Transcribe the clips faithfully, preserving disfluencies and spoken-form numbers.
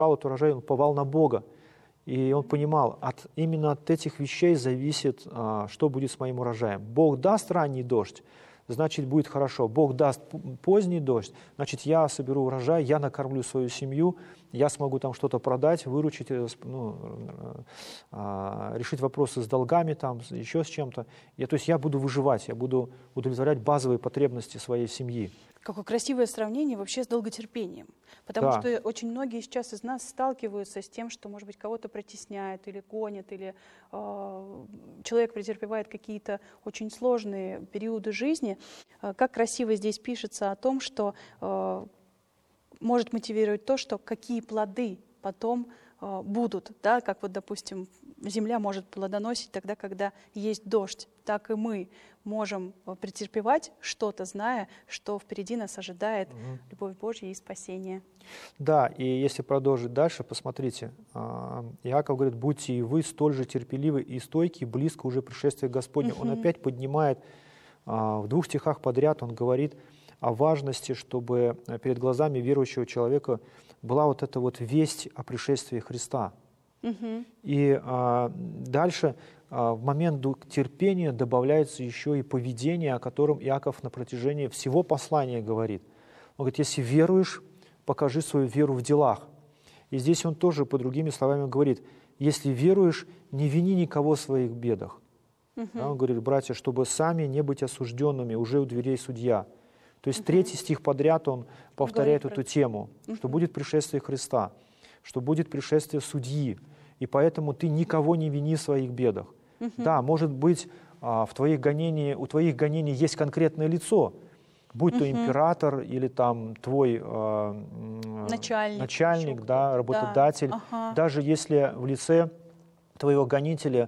этот урожай, он уповал на Бога. И он понимал, от, именно от этих вещей зависит, а, что будет с моим урожаем. Бог даст ранний дождь, значит, будет хорошо. Бог даст поздний дождь, значит, я соберу урожай, я накормлю свою семью, я смогу там что-то продать, выручить, ну, а, решить вопросы с долгами, там, еще с чем-то. Я, то есть я буду выживать, я буду удовлетворять базовые потребности своей семьи. Какое красивое сравнение вообще с долготерпением. Потому Да. что очень многие сейчас из нас сталкиваются с тем, что, может быть, кого-то притесняют или гонят, или э, человек претерпевает какие-то очень сложные периоды жизни. Э, как красиво здесь пишется о том, что э, может мотивировать то, что какие плоды потом э, будут. Да? Как вот, допустим, земля может плодоносить тогда, когда есть дождь. Так и мы можем претерпевать что-то, зная, что впереди нас ожидает угу. любовь Божья и спасение. Да, и если продолжить дальше, посмотрите, Иаков говорит, будьте и вы столь же терпеливы и стойки, близко уже пришествие Господне. Угу. Он опять поднимает, в двух стихах подряд он говорит о важности, чтобы перед глазами верующего человека была вот эта вот весть о пришествии Христа. Угу. И а, дальше а, в момент терпения добавляется еще и поведение, о котором Иаков на протяжении всего послания говорит. Он говорит, если веруешь, покажи свою веру в делах. И здесь он тоже, по другими словами, говорит, если веруешь, не вини никого в своих бедах. Угу. Да, он говорит, братья, чтобы сами не быть осужденными, уже у дверей судья. То есть угу. третий стих подряд он повторяет эту про... тему, угу. что будет пришествие Христа, что будет пришествие судьи. И поэтому ты никого не вини в своих бедах. Uh-huh. Да, может быть, в твоих гонениях, у твоих гонений есть конкретное лицо, будь uh-huh. то император или там твой э, начальник, начальник да, работодатель. Да. Uh-huh. Даже если в лице твоего гонителя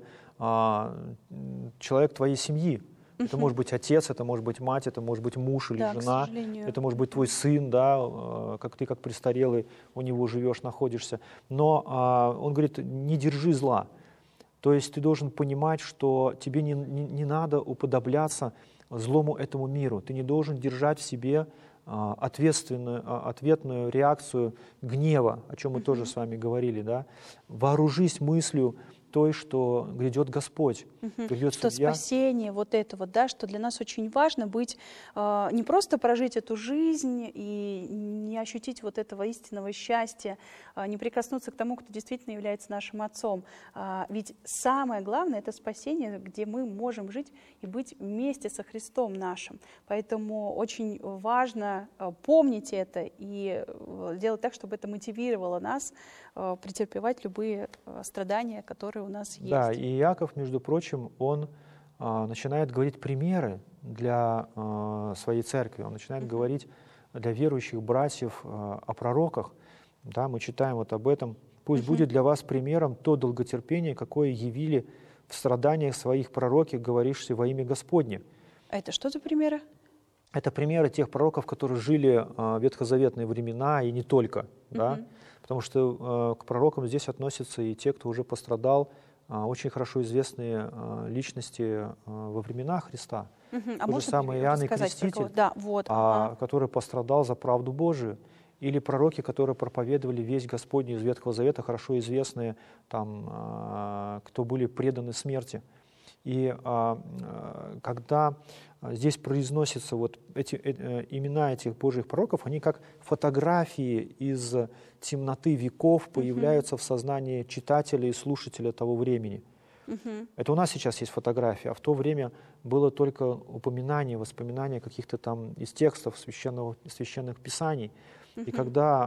э, человек твоей семьи. Uh-huh. Это может быть отец, это может быть мать, это может быть муж или да, жена, это может быть твой сын, да, как ты как престарелый у него живешь, находишься. Но а, он говорит, не держи зла. То есть ты должен понимать, что тебе не, не, не надо уподобляться злому этому миру. Ты не должен держать в себе а, ответственную, а, ответную реакцию гнева, о чем мы uh-huh. тоже с вами говорили. Да? Вооружись мыслью той, что грядет Господь, угу. грядет что судья. Спасение вот этого, да, что для нас очень важно быть, э, не просто прожить эту жизнь и не ощутить вот этого истинного счастья, э, не прикоснуться к тому, кто действительно является нашим Отцом. Э, ведь самое главное — это спасение, где мы можем жить и быть вместе со Христом нашим. Поэтому очень важно э, помнить это и э, делать так, чтобы это мотивировало нас э, претерпевать любые э, страдания, которые у нас есть. Да, и Иаков, между прочим, он а, начинает говорить примеры для а, своей церкви, он начинает uh-huh. говорить для верующих братьев а, о пророках. Да, мы читаем вот об этом. «Пусть uh-huh. будет для вас примером то долготерпение, какое явили в страданиях своих пророки, говорившие во имя Господне». Это что за примеры? Это примеры тех пророков, которые жили а, в ветхозаветные времена и не только. Uh-huh. Да? Потому что э, к пророкам здесь относятся и те, кто уже пострадал, э, очень хорошо известные э, личности э, во времена Христа. Угу. А Тот же самый Иоанн Креститель, да, вот, а, ага. который пострадал за правду Божию. Или пророки, которые проповедовали весть Господню из Ветхого Завета, хорошо известные, там, э, кто были преданы смерти. И э, когда здесь произносятся вот эти, э, имена этих Божьих пророков, они как фотографии из темноты веков появляются uh-huh. в сознании читателя и слушателя того времени. Uh-huh. Это у нас сейчас есть фотография, а в то время было только упоминание, воспоминания каких-то там из текстов священного, священных писаний. Uh-huh. И когда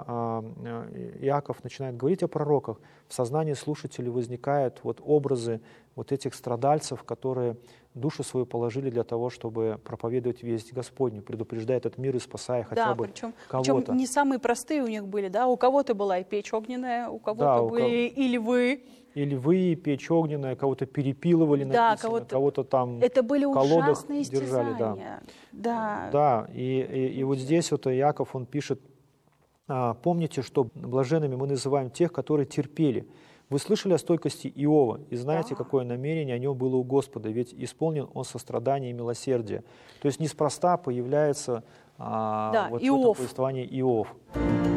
э, Иаков начинает говорить о пророках, в сознании слушателей возникают вот образы вот этих страдальцев, которые душу свою положили для того, чтобы проповедовать весть Господню, предупреждая этот мир и спасая хотя да, бы причем, кого-то. Причем не самые простые у них были, да? У кого-то была и печь огненная, у кого-то да, были кого... и львы. И львы, и печь огненная, кого-то перепилывали, да, написано, кого-то... кого-то там это были в колодах ужасные держали. Да, да. да и, и, и вот здесь вот Иаков, он пишет, помните, что блаженными мы называем тех, которые терпели. Вы слышали о стойкости Иова и знаете, да. какое намерение о нем было у Господа, ведь исполнен он сострадания и милосердия. То есть неспроста появляется а, да, вот Иов. в этом повествовании Иов.